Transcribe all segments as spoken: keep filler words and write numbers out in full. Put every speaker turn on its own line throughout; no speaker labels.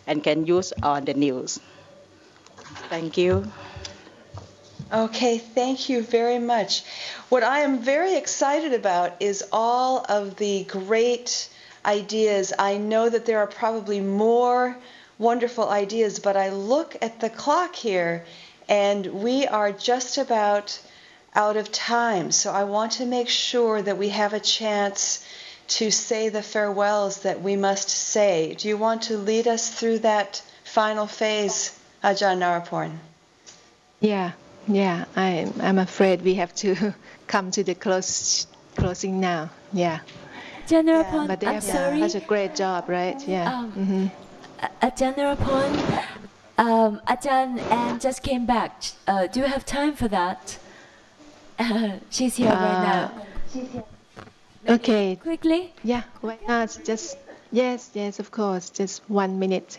and can use on the news. Thank you.
Okay, thank you very much. What I am very excited about is all of the great ideas. I know that there are probably more wonderful ideas, but I look at the clock here and we are just about out of time. So I want to make sure that we have a chance to say the farewells that we must say. Do you want to lead us through that final phase, Ajahn Naraporn?
Yeah, yeah. I, I'm afraid we have to come to the close, closing now. Yeah.
General
Yeah.
Pond,
But they
I'm
have
sorry.
done such a great job, right? Yeah.
Um,
hmm
a, a General Pond, um, Ajahn Anne just came back. Uh, do you have time for that? Uh, she's here right
Uh,
now.
okay.
Quickly.
Yeah. Why not? Just yes, yes. Of course. Just one minute.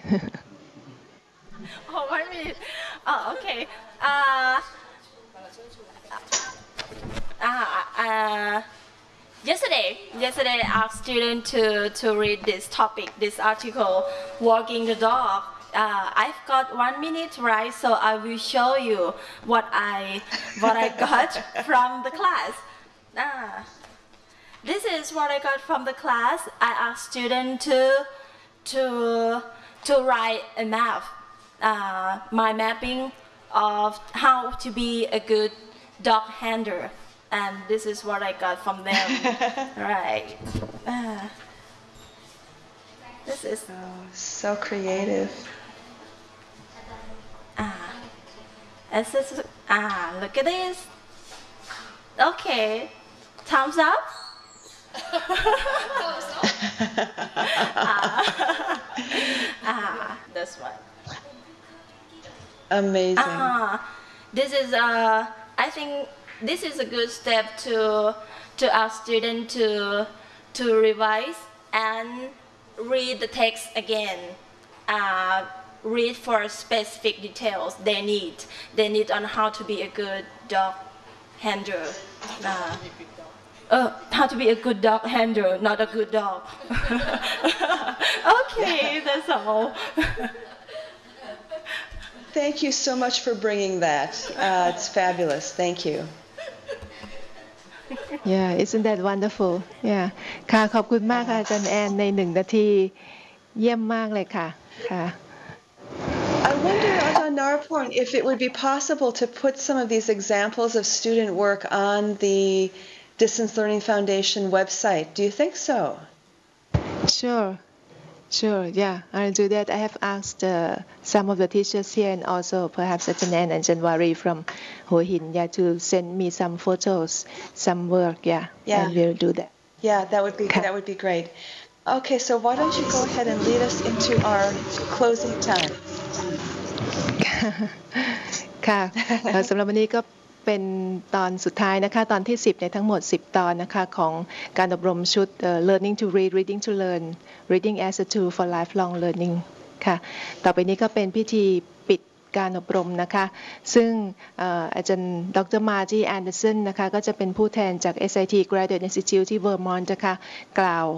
Oh, one minute. Oh, okay. Uh, uh, uh, yesterday, yesterday I asked students to, to read this topic, this article, Walking the Dog. Uh, I've got one minute, right? So I will show you what I what I got from the class. Uh, this is what I got from the class. I asked students to to to write a map, uh, my mapping of how to be a good dog handler, and this is what I got from them. Right. Uh, this is
Oh, so creative.
ah, this is ah. Look at this. Okay, thumbs up. ah, ah, this one.
Amazing.
Ah, this is uh, I think this is a good step to to ask students to to revise and read the text again. Uh, read for specific details they need. They need on how to be a good dog handler. Uh, uh, how to be a good dog handler, not a good dog. Okay, that's all.
Thank you so much for bringing that. Uh, it's fabulous. Thank you.
Yeah, isn't that wonderful? Yeah. ค่ะขอบคุณมากค่ะอาจารย์แอนในหนึ่งนาทีเยี่ยมมากเลยค่ะค่ะ
I wonder, Ajahn Naraporn, if it would be possible to put some of these examples of student work on the Distance Learning Foundation website. Do you think so?
Sure, sure. Yeah, I'll do that. I have asked uh, some of the teachers here and also perhaps Ajahn Ann and Janwari from Hua Hin, yeah, to send me some photos, some work. Yeah,
Yeah.
and we'll do that.
Yeah, that would be
Okay.
that would be great. Okay, so why don't you go ahead and lead us into our closing time?
ค่ะเอ่อสำหรับวันนี้ก็เป็นตอนสุดท้ายนะคะตอนที่สิบในทั้งหมดสิบตอนนะคะของการอบรมชุดเอ่อ Learning to Read Reading to Learn Reading as a Tool for Lifelong Learning ค่ะต่อไปนี้ก็เป็นพิธีปิดการอบรมนะคะซึ่งเอ่ออาจารย์ดรมาร์จีแอนเดอร์สันนะคะก็จะเป็นผู้แทนจาก เอส ไอ ที Graduate Institute ที่เวอร์มอนต์นะคะกล่าว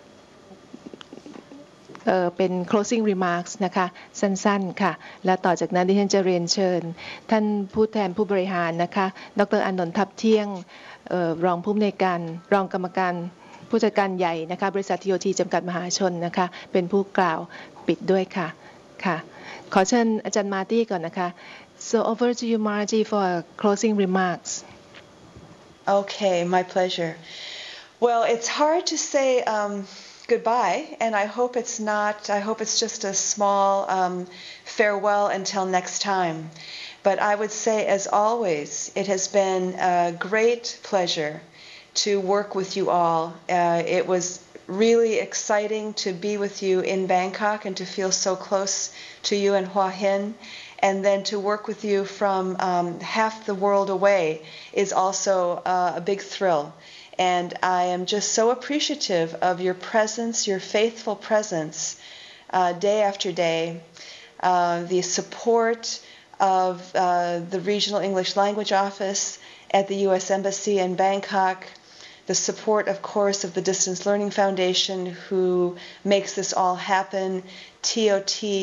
เอ่อเป็น closing remarks นะคะสั้นๆค่ะและต่อจากนั้นดิฉันจะเรียนเชิญท่านผู้แทนผู้บริหารนะคะดรอานนท์ทับเที่ยงเอ่อรองผู้อำนวยการรองกรรมการผู้จัดการใหญ่นะคะบริษัท ที โอ ที จำกัดมหาชนนะคะเป็นผู้กล่าวปิดด้วยค่ะค่ะขอเชิญอาจารย์มาร์ตี้ก่อนนะคะ so over to you Margie for closing remarks
Okay, my pleasure. Well, it's hard to say um, goodbye, and I hope it's not, I hope it's just a small um, farewell until next time. But I would say, as always, it has been a great pleasure to work with you all. Uh, it was really exciting to be with you in Bangkok and to feel so close to you in Hua Hin. And then to work with you from um, half the world away is also uh, a big thrill. And I am just so appreciative of your presence, your faithful presence, uh, day after day, uh, the support of uh, the Regional English Language Office at the U S Embassy in Bangkok, the support, of course, of the Distance Learning Foundation, who makes this all happen, T O T,